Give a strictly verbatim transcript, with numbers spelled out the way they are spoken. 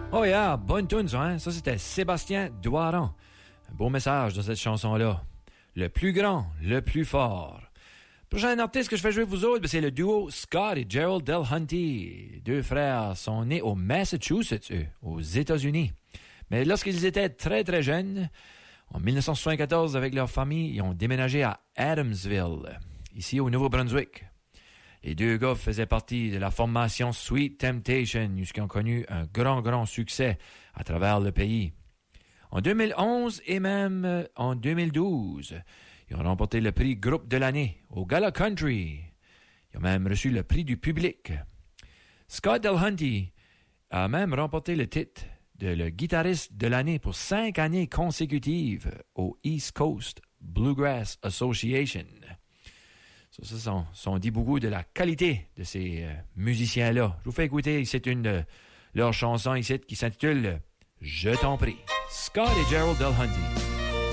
Oh yeah, bonne tune ça, hein? Ça, c'était Sébastien Doiron. Un beau message dans cette chanson-là. Le plus grand, le plus fort. Prochain artiste que je fais jouer vous autres, ben c'est le duo Scott et Gerald Delhunty. Deux frères sont nés au Massachusetts, eux, aux États-Unis. Mais lorsqu'ils étaient très très jeunes, en dix-neuf cent soixante-quatorze, avec leur famille, ils ont déménagé à Adamsville, ici au Nouveau-Brunswick. Les deux gars faisaient partie de la formation Sweet Temptation, qui ont connu un grand, grand succès à travers le pays. En deux mille onze et même en deux mille douze, ils ont remporté le prix Groupe de l'année au Gala Country. Ils ont même reçu le prix du public. Scott Delhunty a même remporté le titre de le guitariste de l'année pour cinq années consécutives au East Coast Bluegrass Association. Ça, ça, ça, ça, on dit beaucoup de la qualité de ces euh, musiciens-là. Je vous fais écouter, c'est une de leurs chansons ici qui s'intitule « Je t'en prie ». Scott et Gerald Delhunty.